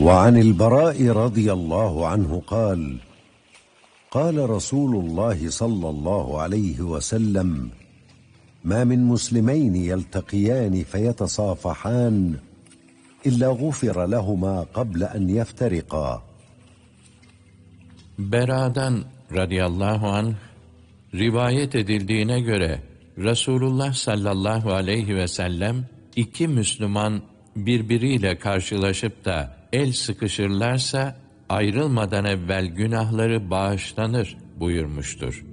وعن البراء رضي الله عنه قال قال رسول الله صلى الله عليه وسلم ما من مسلمين يلتقيان فيتصافحان إلا غفر لهما قبل أن يفترقا. Bera'dan radıyallahu anh rivayet edildiğine göre Resulullah sallallahu aleyhi ve sellem iki Müslüman birbiriyle karşılaşıp da el sıkışırlarsa ayrılmadan evvel günahları bağışlanır buyurmuştur.